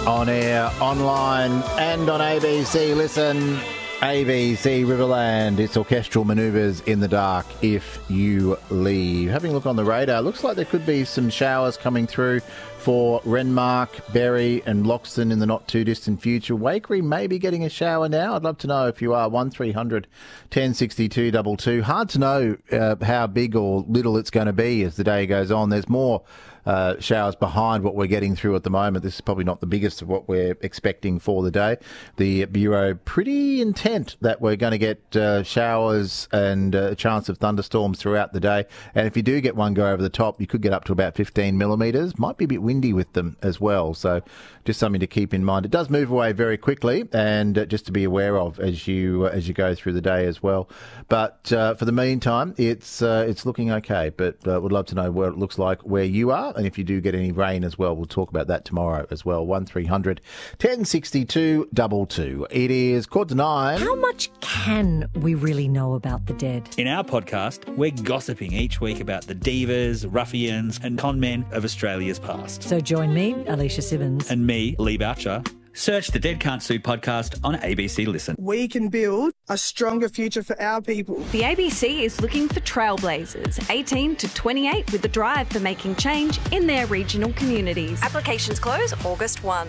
On air, online and on ABC. Listen, ABC Riverland, it's orchestral manoeuvres in the dark if you leave. Having a look on the radar, looks like there could be some showers coming through for Renmark, Berry and Loxton in the not too distant future. Wakery may be getting a shower now. I'd love to know if you are. 1300 1062 22. Hard to know how big or little it's going to be as the day goes on. There's more showers behind what we're getting through at the moment. This is probably not the biggest of what we're expecting for the day. The Bureau pretty intent that we're going to get showers and a chance of thunderstorms throughout the day. And if you do get one go over the top, you could get up to about 15 millimetres. Might be a bit windy with them as well. So just something to keep in mind. It does move away very quickly, and just to be aware of as you go through the day as well. But for the meantime, it's looking okay. But would love to know what it looks like where you are. And if you do get any rain as well, we'll talk about that tomorrow as well. 1300 1062 22. It is 9:15. How much can we really know about the dead? In our podcast, we're gossiping each week about the divas, ruffians and con men of Australia's past. So join me, Alicia Simmons. And me, Lee Boucher. Search the Dead Can't Sue podcast on ABC Listen. We can build a stronger future for our people. The ABC is looking for trailblazers, 18 to 28, with a drive for making change in their regional communities. Applications close August 1.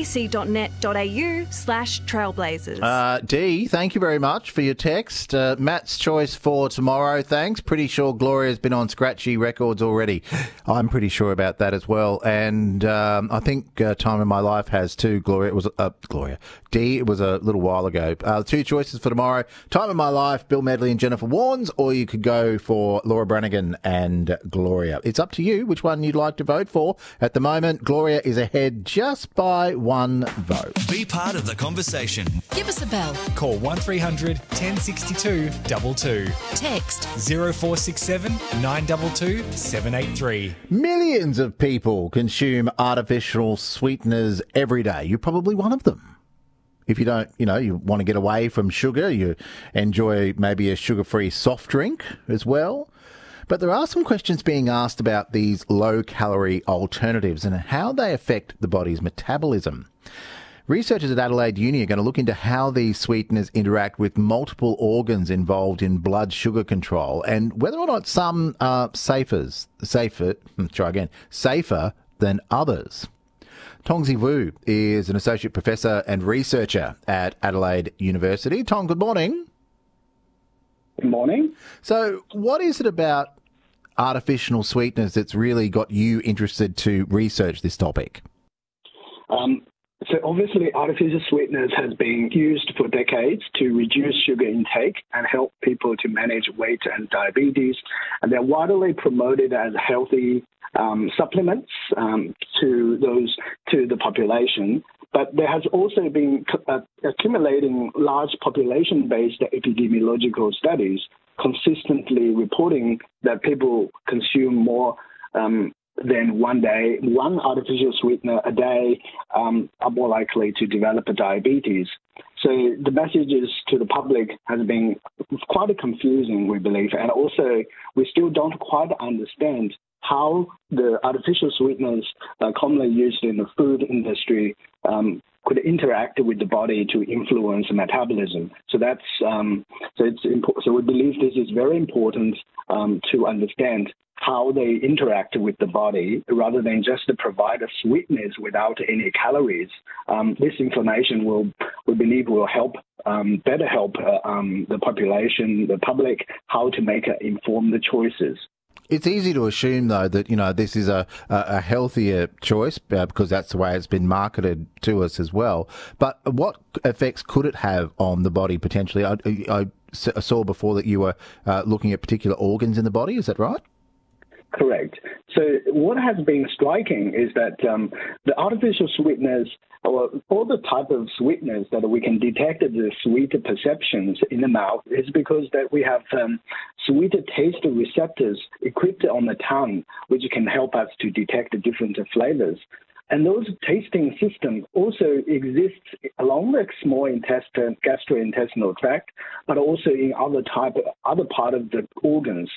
abc.net.au/trailblazers. Dee, thank you very much for your text. Matt's choice for tomorrow, thanks. Pretty sure Gloria's been on scratchy records already. I'm pretty sure about that as well. And I think Time in My Life has too, Gloria. It was Dee, it was a little while ago. Two choices for tomorrow: Time of My Life, Bill Medley and Jennifer Warnes, or you could go for Laura Branigan and Gloria. It's up to you which one you'd like to vote for. At the moment, Gloria is ahead just by one vote. Be part of the conversation. Give us a bell. Call 1300 1062 22. Text 0467 922 783. Millions of people consume artificial sweeteners every day. You're probably one of them. If you don't, you want to get away from sugar, you enjoy maybe a sugar-free soft drink as well. But there are some questions being asked about these low-calorie alternatives and how they affect the body's metabolism. Researchers at Adelaide Uni are going to look into how these sweeteners interact with multiple organs involved in blood sugar control and whether or not some are safer than others. Tongzi Wu is an associate professor and researcher at Adelaide University. Tong, good morning. Good morning. So what is it about artificial sweeteners that's really got you interested to research this topic? So obviously artificial sweeteners has been used for decades to reduce sugar intake and help people to manage weight and diabetes. And they're widely promoted as healthy supplements to the population. But there has also been accumulating large population-based epidemiological studies consistently reporting that people consume more than one artificial sweetener a day are more likely to develop a diabetes. So the messages to the public has been quite confusing, we believe, and also we still don't quite understand how the artificial sweeteners commonly used in the food industry could interact with the body to influence metabolism. So that's so we believe this is very important to understand how they interact with the body rather than just provide a sweetness without any calories. This information we believe will help better help the population, the public, how to make informed choices. It's easy to assume, though, that, this is a healthier choice because that's the way it's been marketed to us as well. But what effects could it have on the body potentially? I saw before that you were looking at particular organs in the body. Is that right? Correct. So what has been striking is that the artificial sweeteners, or all the type of sweeteners that we can detect the sweet perceptions in the mouth is because that we have sweet taste receptors equipped on the tongue, which can help us to detect the different flavors. And those tasting systems also exist along the small intestine, gastrointestinal tract, but also in other part of the organs.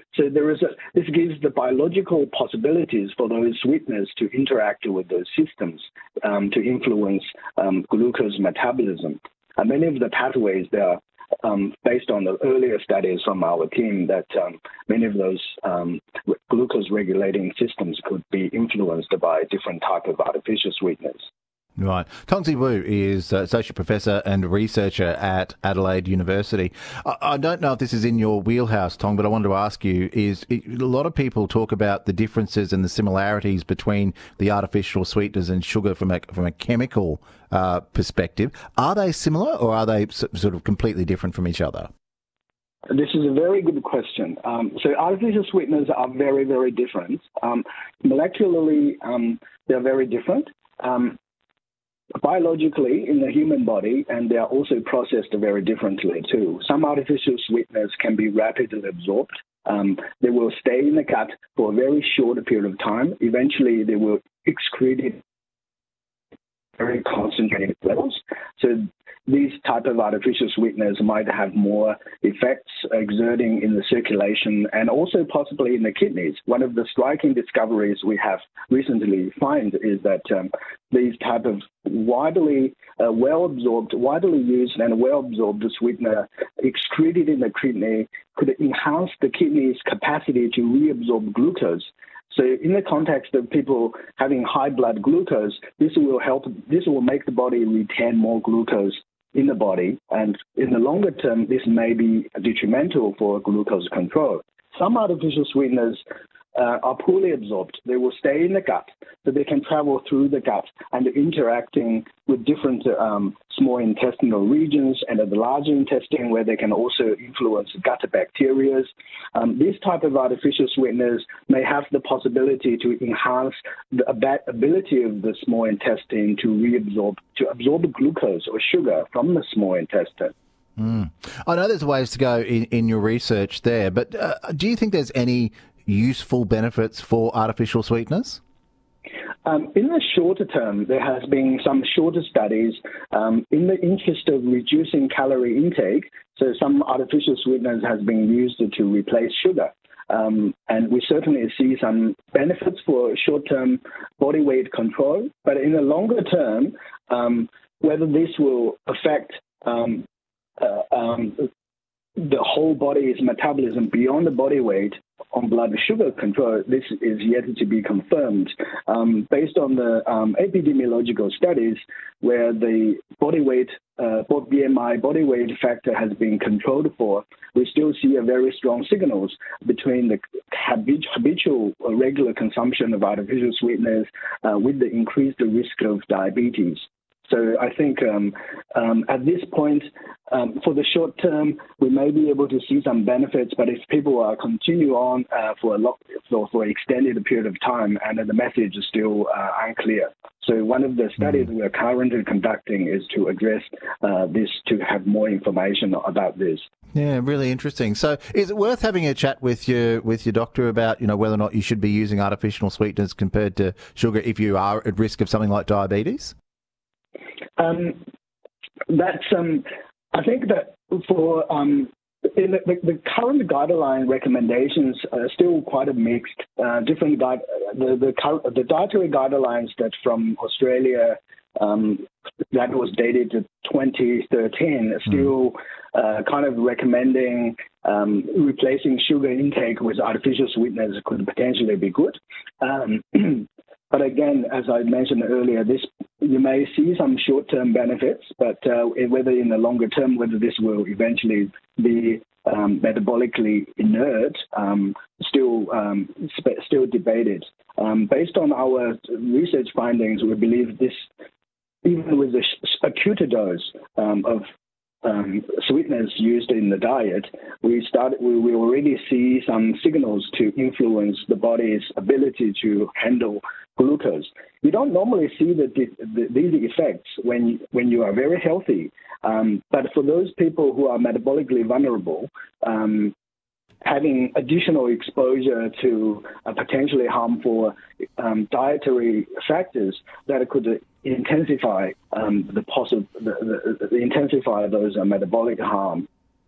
So this gives the biological possibilities for those sweeteners to interact with those systems to influence glucose metabolism. And many of the pathways there, based on the earlier studies from our team, that many of those glucose regulating systems could be influenced by different type of artificial sweeteners. Right. Tongzi Wu is Associate Professor and Researcher at Adelaide University. I don't know if this is in your wheelhouse, Tong, but I wanted to ask you, a lot of people talk about the differences and the similarities between the artificial sweeteners and sugar from a chemical perspective. Are they similar or are they sort of completely different from each other? This is a very good question. So artificial sweeteners are very, very different. Molecularly, they're very different. Biologically, in the human body, and they are also processed very differently too. Some artificial sweeteners can be rapidly absorbed. They will stay in the gut for a very short period of time. Eventually, they will excrete it very concentrated levels. So these type of artificial sweeteners might have more effects exerting in the circulation and also possibly in the kidneys. One of the striking discoveries we have recently found is that these type of widely used and well-absorbed sweetener excreted in the kidney could enhance the kidney's capacity to reabsorb glucose. So in the context of people having high blood glucose, this will make the body retain more glucose in the body, and in the longer term, this may be detrimental for glucose control. Some artificial sweeteners are poorly absorbed. They will stay in the gut, so they can travel through the gut and interacting with different small intestinal regions and the larger intestine, where they can also influence gut bacteria. These type of artificial sweeteners may have the possibility to enhance the ability of the small intestine to absorb glucose or sugar from the small intestine. I know there's ways to go in your research there, but do you think there's any useful benefits for artificial sweeteners? In the shorter term, there has been some shorter studies in the interest of reducing calorie intake. So some artificial sweeteners has been used to replace sugar. And we certainly see some benefits for short-term body weight control. But in the longer term, whether this will affect the whole body's metabolism beyond the body weight on blood sugar control, this is yet to be confirmed. Based on the epidemiological studies where the body weight, BMI body weight factor has been controlled for, we still see a very strong signals between the habitual regular consumption of artificial sweeteners with the increased risk of diabetes. So I think at this point, for the short term, we may be able to see some benefits. But if people continue on for an extended period of time, and the message is still unclear. So one of the studies we are currently conducting is to address this, to have more information about this. Yeah, really interesting. So is it worth having a chat with your doctor about, whether or not you should be using artificial sweeteners compared to sugar if you are at risk of something like diabetes? I think that for the current guideline recommendations are still quite a mixed. The dietary guidelines that from Australia that was dated to 2013 are still kind of recommending replacing sugar intake with artificial sweeteners could potentially be good. But again, as I mentioned earlier, you may see some short-term benefits, but whether in the longer term, whether this will eventually be metabolically inert, still debated. Based on our research findings, we believe this, even with the acute dose of sweeteners used in the diet, we already see some signals to influence the body's ability to handle glucose. You don't normally see these effects when you are very healthy, but for those people who are metabolically vulnerable, having additional exposure to potentially harmful dietary factors that could intensify intensify those metabolic harm.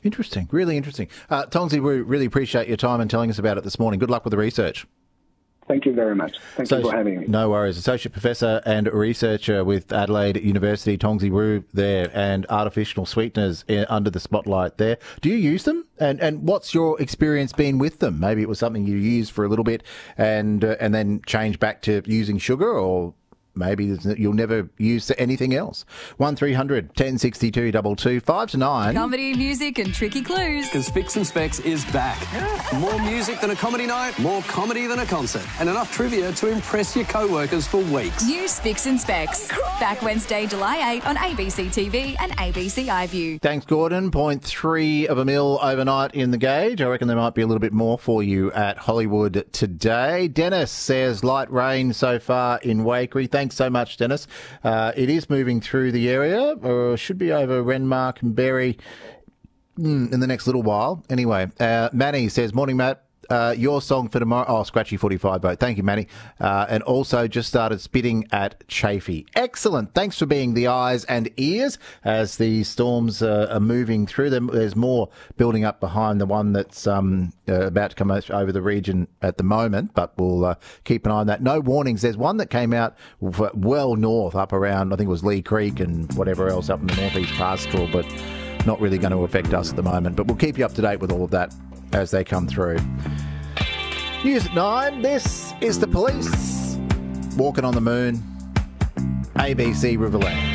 Interesting. Really interesting. Tongzi, we really appreciate your time and telling us about it this morning. Good luck with the research. Thank you very much. Thank you for having me. No worries. Associate Professor and Researcher with Adelaide University, Tongzi Wu there, and artificial sweeteners under the spotlight there. Do you use them? And what's your experience been with them? Maybe it was something you used for a little bit and then changed back to using sugar, or maybe you'll never use anything else. 1300 1062 22 5 to 9. Comedy, music and tricky clues. Because Spicks and Specs is back. More music than a comedy night, more comedy than a concert, and enough trivia to impress your co-workers for weeks. New Spicks and Specs. Back Wednesday, July 8 on ABC TV and ABC iView. Thanks, Gordon. 0.3 of a mil overnight in the gauge. I reckon there might be a little bit more for you at Hollywood today. Dennis says light rain so far in Waikerie. Thanks so much, Dennis. It is moving through the area, or should be over Renmark and Berry in the next little while. Anyway, Manny says, morning, Matt. Your song for tomorrow. Oh, Scratchy 45 vote. Thank you, Manny. And also just started spitting at Chafee. Excellent. Thanks for being the eyes and ears as the storms are moving through them. There's more building up behind the one that's about to come over the region at the moment, but we'll keep an eye on that. No warnings. There's one that came out well north, up around, I think it was Lee Creek and whatever else up in the northeast pastoral, but not really going to affect us at the moment. But we'll keep you up to date with all of that as they come through. News at 9. This is The Police. Walking on the Moon. ABC Riverland.